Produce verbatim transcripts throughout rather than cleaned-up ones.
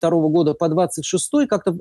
второго года по двадцать шестой как-то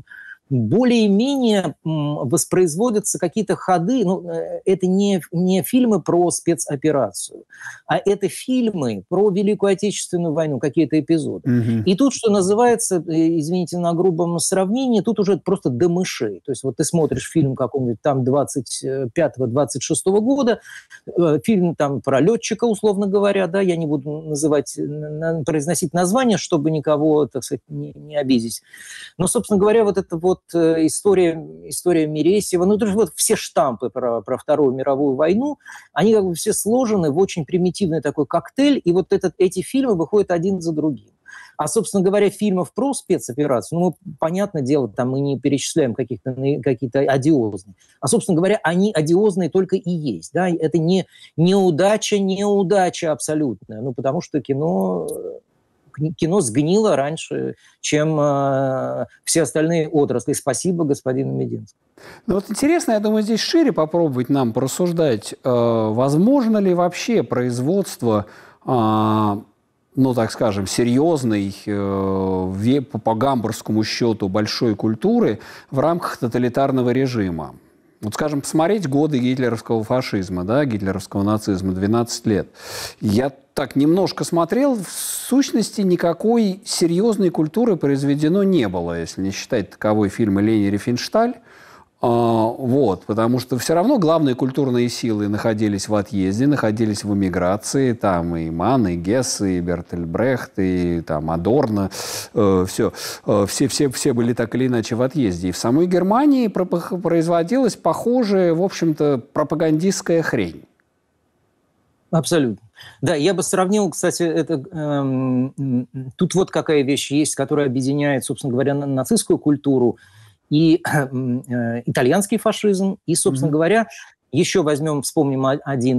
более-менее воспроизводятся какие-то ходы. Ну, это не, не фильмы про спецоперацию, а это фильмы про Великую Отечественную войну, какие-то эпизоды. Mm-hmm. И тут, что называется, извините на грубом сравнении, тут уже просто до мышей. То есть вот ты смотришь фильм какого-нибудь там двадцать пятого - двадцать шестого года, фильм там про летчика, условно говоря, да, я не буду называть, произносить название, чтобы никого, так сказать, не, не обидеть. Но, собственно говоря, вот это вот история, история Мересьева, ну, это же вот все штампы про, про Вторую мировую войну, они как бы все сложены в очень примитивный такой коктейль, и вот этот, эти фильмы выходят один за другим. А, собственно говоря, фильмов про спецоперацию, ну, понятное дело, там мы не перечисляем каких-то, какие-то одиозные. А, собственно говоря, они одиозные только и есть. Да? Это не неудача, неудача абсолютная. Ну, потому что кино... Кино сгнило раньше, чем э, все остальные отрасли. Спасибо господину Мединскому. Ну вот интересно, я думаю, здесь шире попробовать нам порассуждать, э, возможно ли вообще производство, э, ну так скажем, серьезной, э, по, по гамбургскому счету, большой культуры в рамках тоталитарного режима. Вот, скажем, посмотреть годы гитлеровского фашизма, да, гитлеровского нацизма, двенадцать лет. Я так немножко смотрел, в сущности никакой серьезной культуры произведено не было, если не считать таковой фильма «Лени Рифеншталь». А, вот, потому что все равно главные культурные силы находились в отъезде, находились в эмиграции, там и Манн, и Гесс, и Бертольд Брехт, и там Адорно, э, все, э, все, все, все были так или иначе в отъезде. И в самой Германии производилась похожая, в общем-то, пропагандистская хрень. Абсолютно. Да, я бы сравнил, кстати, это, э, тут вот какая вещь есть, которая объединяет, собственно говоря, нацистскую культуру и э, итальянский фашизм, и, собственно mm-hmm. говоря, еще возьмем, вспомним один,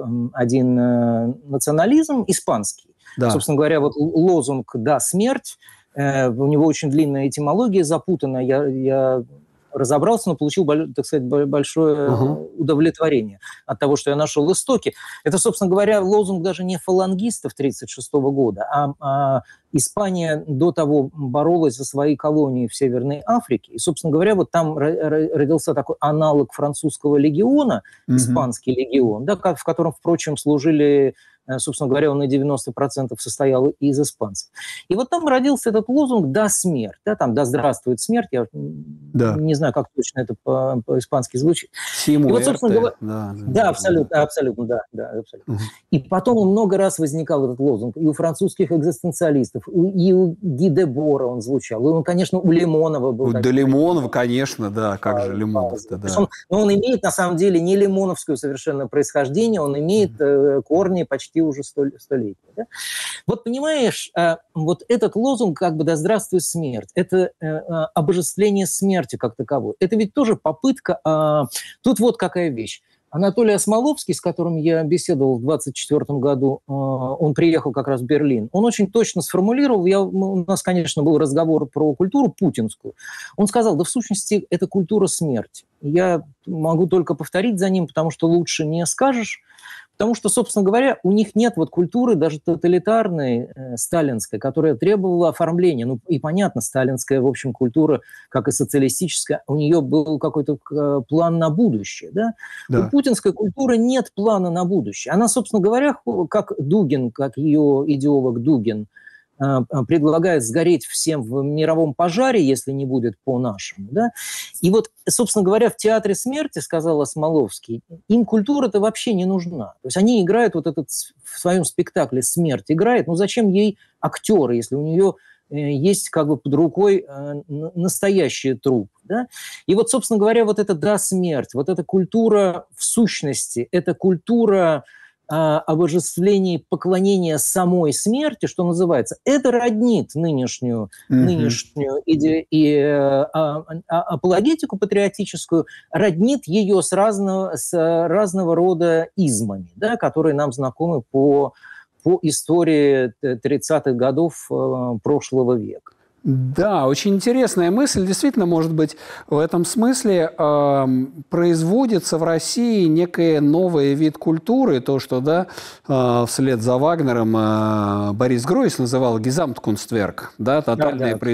один э, национализм, испанский. Да. Собственно говоря, вот лозунг «Да, смерть», э, у него очень длинная этимология, запутанная, я... я разобрался, но получил, так сказать, большое uh-huh. удовлетворение от того, что я нашел истоки. Это, собственно говоря, лозунг даже не фалангистов тысяча девятьсот тридцать шестого года, а, а Испания до того боролась за свои колонии в Северной Африке. И, собственно говоря, вот там родился такой аналог французского легиона, uh-huh. испанский легион, да, в котором, впрочем, служили... Собственно говоря, он на девяносто процентов состоял из испанцев. И вот там родился этот лозунг «Да, смерть». Да, там «Да, здравствует смерть». Я да. не знаю, как точно это по- по-испански звучит. Симу, и вот, собственно говоря, да, да, абсолютно, абсолютно, да, да, абсолютно. Угу. И потом много раз возникал этот лозунг. И у французских экзистенциалистов, и у Ги де Бора он звучал. И он, конечно, у Лимонова был. Да, Лимонова, конечно, да, как а, же Лимонов-то, да. Он, но он имеет, на самом деле, не лимоновское совершенно происхождение, он имеет э, корни почти уже столетия. Да? Вот понимаешь, вот этот лозунг как бы «Да здравствует смерть», это обожествление смерти как таковой. Это ведь тоже попытка... Тут вот какая вещь. Анатолий Осмоловский, с которым я беседовал в двадцать четвёртом году, он приехал как раз в Берлин, он очень точно сформулировал, я, у нас, конечно, был разговор про культуру путинскую, он сказал, да в сущности это культура смерти. Я могу только повторить за ним, потому что лучше не скажешь, потому что, собственно говоря, у них нет вот культуры даже тоталитарной, э, сталинской, которая требовала оформления. Ну и понятно, сталинская, в общем, культура, как и социалистическая, у нее был какой-то э, план на будущее. Да? Да. У путинской культуры нет плана на будущее. Она, собственно говоря, как Дугин, как ее идеолог Дугин, предлагает сгореть всем в мировом пожаре, если не будет по-нашему. Да? И вот, собственно говоря, в «Театре смерти», сказал Осмоловский, им культура-то вообще не нужна. То есть они играют вот этот в своем спектакле «Смерть». Играет, ну зачем ей актеры, если у нее есть как бы под рукой настоящий труп. Да? И вот, собственно говоря, вот это «Да, смерть», вот эта культура в сущности, это культура обожествление, поклонение самой смерти, что называется, это роднит нынешнюю, mm-hmm. нынешнюю иде, и, а, а, апологетику патриотическую, роднит ее с разного, с разного рода измами, да, которые нам знакомы по, по истории тридцатых годов прошлого века. Да, очень интересная мысль. Действительно, может быть, в этом смысле э, производится в России некий новый вид культуры, то, что да, э, вслед за Вагнером э, Борис Гройс называл «Гезамткунстверк», да, тотальное да, да. произведение.